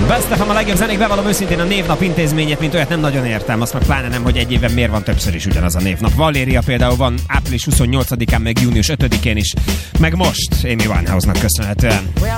Best-em a legjobb zenék, bevallom őszintén a névnap intézményét, mint olyat nem nagyon értem, azt meg pláne nem, hogy egy éven miért van többször is ugyanaz a névnap. Valéria például van április 28-án, meg június 5-én is, meg most Amy Winehouse-nak köszönhetően.